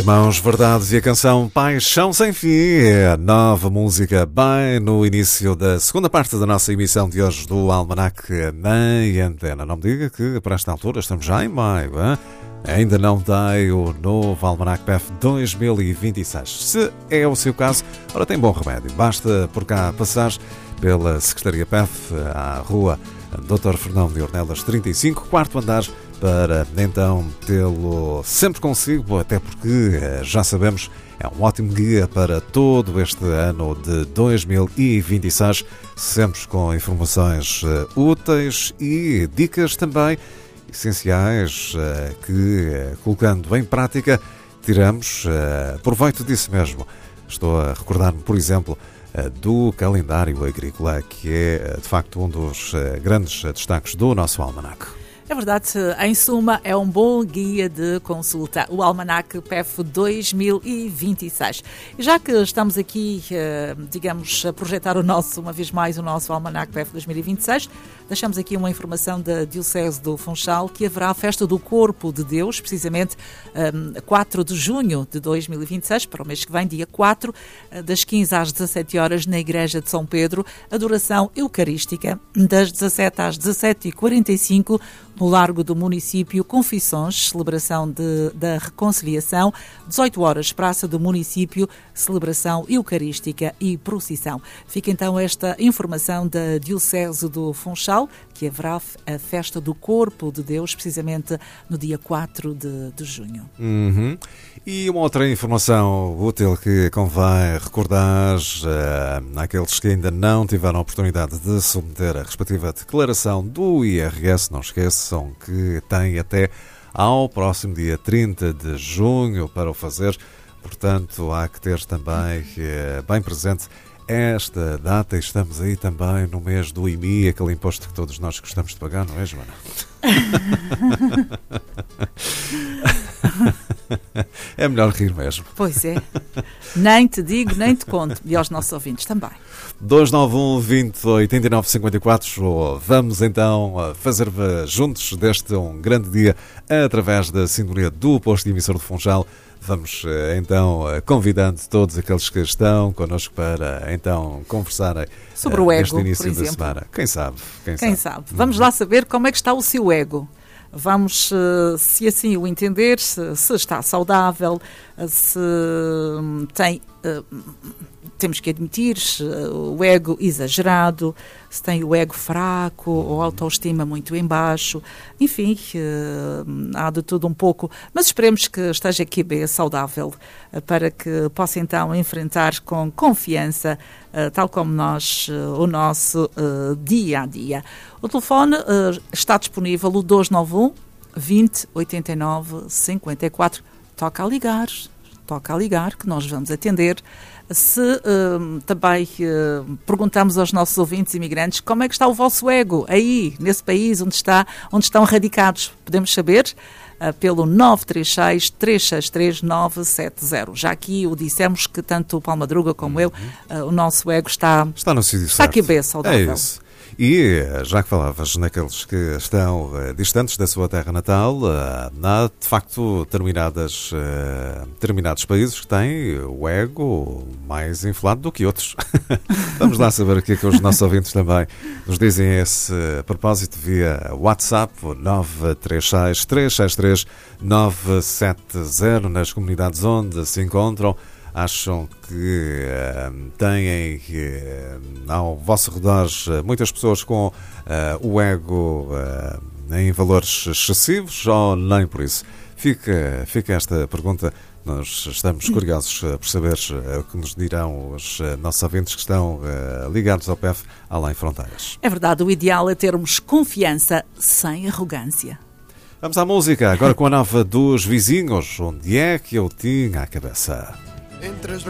Irmãos Verdades e a canção Paixão Sem Fim é a nova música bem no início da segunda parte da nossa emissão de hoje do Almanac em Antena. Não me diga que para esta altura estamos já em maio, hein? Ainda não dei o novo Almanac PEF 2026. Se é o seu caso, ora tem bom remédio. Basta por cá passar pela Secretaria PEF à rua Dr. Fernão de Ornelas 35, quarto andar, para então tê-lo sempre consigo, até porque já sabemos, é um ótimo guia para todo este ano de 2026, sempre com informações úteis e dicas também essenciais que, colocando em prática, tiramos proveito disso mesmo. Estou a recordar-me, por exemplo, do calendário agrícola, que é, de facto, um dos grandes destaques do nosso almanac. É verdade, em suma, é um bom guia de consulta, o Almanac PEF 2026. E já que estamos aqui, digamos, a projetar uma vez mais o nosso Almanac PEF 2026, deixamos aqui uma informação da Diocese do Funchal, que haverá a festa do Corpo de Deus, precisamente 4 de junho de 2026, para o mês que vem, dia 4, das 15 às 17 horas, na Igreja de São Pedro, adoração eucarística, das 17 às 17h45, no Largo do Município, confissões, celebração da reconciliação, 18 horas, Praça do Município, celebração eucarística e procissão. Fica então esta informação da Diocese do Funchal, que haverá a festa do Corpo de Deus, precisamente no dia 4 de junho. E uma outra informação útil que convém recordar àqueles que ainda não tiveram a oportunidade de submeter a respectiva declaração do IRS, não esqueçam que tem até ao próximo dia 30 de junho para o fazer, portanto há que ter também bem presente esta data. Estamos aí também no mês do IMI, aquele imposto que todos nós gostamos de pagar, não é, Joana? É melhor rir mesmo. Pois é. Nem te digo, nem te conto. E aos nossos ouvintes também. 291 20 89 54. Vamos então fazer juntos deste um grande dia através da sintonia do posto de emissor de Funchal. Vamos então convidando todos aqueles que estão connosco para então conversarem sobre o ego, neste início por exemplo. da semana. Quem sabe? Quem sabe? Vamos lá saber como é que está o seu ego. Vamos, se assim o entender, se está saudável, se tem, temos que admitir, o ego exagerado, se tem o ego fraco ou a autoestima muito em baixo, enfim, há de tudo um pouco, mas esperemos que esteja aqui bem saudável, para que possa então enfrentar com confiança, tal como nós, o nosso dia a dia. O telefone está disponível, o 291 20 89 54. Toca a ligar, que nós vamos atender. Se também perguntamos aos nossos ouvintes imigrantes como é que está o vosso ego aí, nesse país onde estão radicados, podemos saber pelo 936 363 970. Já aqui o dissemos que tanto o Paulo Madruga como eu, o nosso ego está no sítio certo. Está aqui bem saudável. É isso. E, já que falavas naqueles que estão distantes da sua terra natal, há de facto determinados países que têm o ego mais inflado do que outros. Vamos lá saber o que é que os nossos ouvintes também nos dizem a esse propósito via WhatsApp 936 363 970, nas comunidades onde se encontram. Acham que têm ao vosso redor muitas pessoas com o ego em valores excessivos ou nem por isso? Fica esta pergunta. Nós estamos curiosos por saber o que nos dirão os nossos ouvintes que estão ligados ao PEF além fronteiras. É verdade, o ideal é termos confiança sem arrogância. Vamos à música, agora com a nova dos Vizinhos. Onde é que eu tinha a cabeça? Entre as